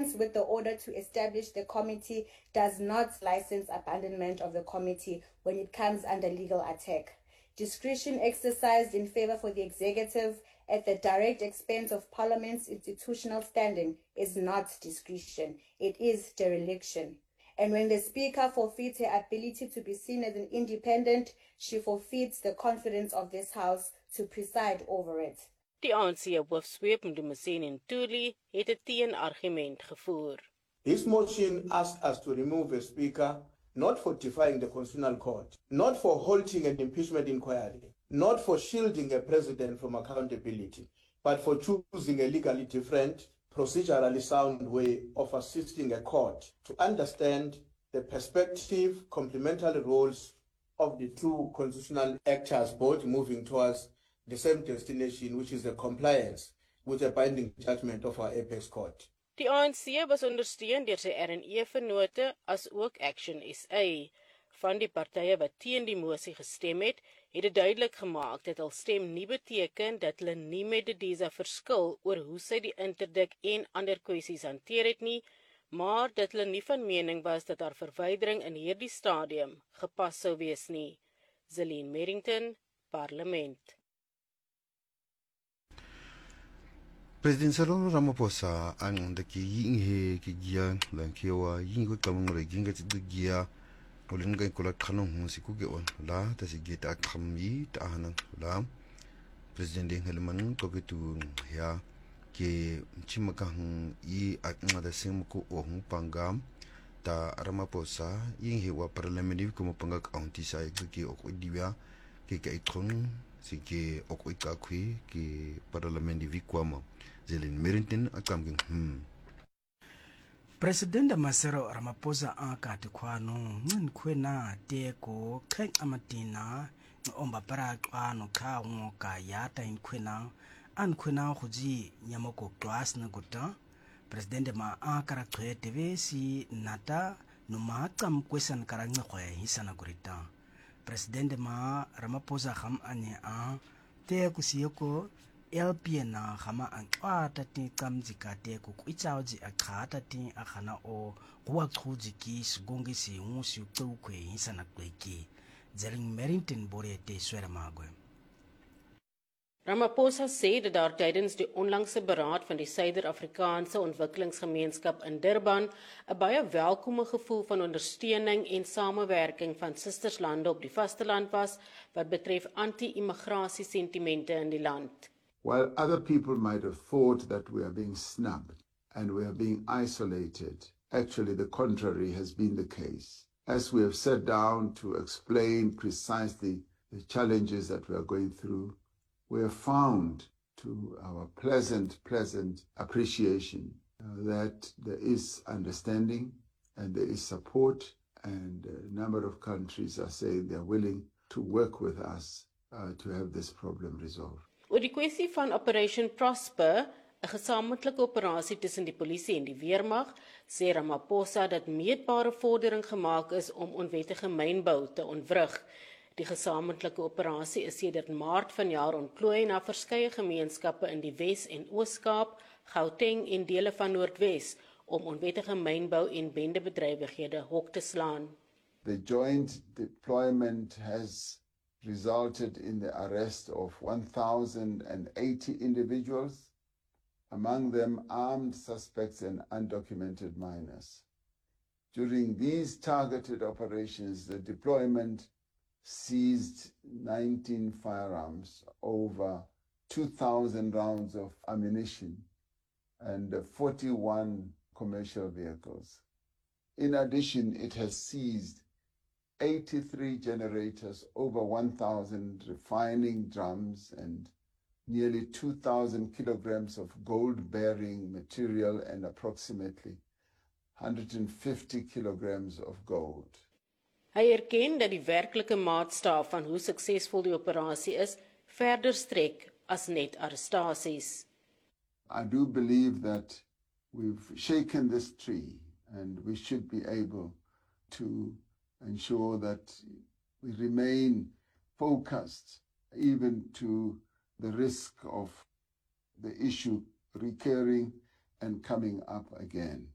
compliance with the order to establish the committee does not license abandonment of the committee when it comes under legal attack. Discretion exercised in favor for the executive at the direct expense of Parliament's institutional standing is not discretion, it is dereliction. And when the Speaker forfeits her ability to be seen as an independent, she forfeits the confidence of this House to preside over it. Die ANC-hoofsweep Mdumiseni Ntuli het 'n teenargument gevoer. This motion asks us to remove a speaker not for defying the Constitutional Court, not for halting an impeachment inquiry, not for shielding a president from accountability, but for choosing a legally different, procedurally sound way of assisting a court to understand the perspective, complementary roles of the two constitutional actors, both moving towards the same destination, which is the compliance with the binding judgment of our apex court. Die ANC was ondersteun deur sy RNE-vennote as ook Action SA. Van die partye wat teen die mosie gestem het dit duidelik gemaak dat hul stem nie beteken dat hulle nie met Didiza verskil oor hoe sy die interdik en ander kwessies hanteer het nie, maar dat hulle nie van mening was dat haar verwydering in hierdie stadium gepas sou wees nie. Zelene Merrington, Parlement. President Cyril Ramaphosa anqonda ki yinghe ki gia lankewa yingo kamngore ginga tsigia olenga kola khanong si ku ge on la ta si ge ta khamyi ta hanan la President Helman to ge tu ya ke chimakang yi atngada sem ko o hung pangam ta Ramaphosa yinghe wa parliament ko mapanga county sa ke o ko diwa ke ke ikon si ke o ko ikakwi ke parliament vikwama Zelin Merrington akamgin President Masero Ramaphosa akati kwano nkwena teko khen amatina omba para kwano kha ngoka yata inkwena ankwena khuji nyamoko class na guta President ma akara khwete besi nata no ma qam kwesan karanga khwe hisana gurita President ma Ramaphosa kham ane a te kusiyoko LPNA khama anqata ti qamjikate ku kwitsaoji akhata ti akhana o kuwa chuji ki sigonge si ngusi uqukwe hisana kweki Zelin Merrington bore te swera magwe. Ramaphosa sê dat daar tydens die onlangse beraad van die Suider-Afrikaanse Ontwikkelingsgemeenskap in Durban 'n baie welkome gevoel van ondersteuning en samewerking van sisterslande op die vasteland was wat betref anti-immigrasie sentimente in die land. While other people might have thought that we are being snubbed and we are being isolated, actually the contrary has been the case. As we have sat down to explain precisely the challenges that we are going through, we have found to our pleasant appreciation that there is understanding and there is support, and a number of countries are saying they are willing to work with us to have this problem resolved. Oor die kwessie van Operation Prosper, 'n gesamentlike operasie tussen die polisie en die weermag, sê Ramaphosa dat meetbare vordering gemaak is om onwettige mynbou te ontwrig. Die gesamentlike operasie is sedert Maart vanjaar ontplooi na verskeie gemeenskappe in die Wes- en Oos-Kaap, Gauteng en dele van Noordwes om onwettige mynbou en bendebedrywighede hok te slaan. The joint deployment has resulted in the arrest of 1,080 individuals, among them armed suspects and undocumented minors. During these targeted operations, the deployment seized 19 firearms, over 2,000 rounds of ammunition, and 41 commercial vehicles. In addition, it has seized 83 generators, over 1,000 refining drums, and nearly 2,000 kilograms of gold-bearing material and approximately 150 kilograms of gold. Hy erken dat die werklike maatstaaf van hoe suksesvol die operasie is, verder strek as net arrestasies. I do believe that we've shaken this tree and we should be able to ensure that we remain focused even to the risk of the issue recurring and coming up again.